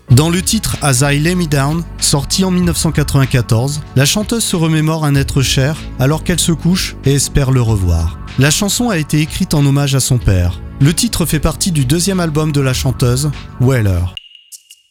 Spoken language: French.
Dans le titre As I Lay Me Down, sorti en 1994, la chanteuse se remémore un être cher alors qu'elle se couche et espère le revoir. La chanson a été écrite en hommage à son père. Le titre fait partie du deuxième album de la chanteuse, Wailers.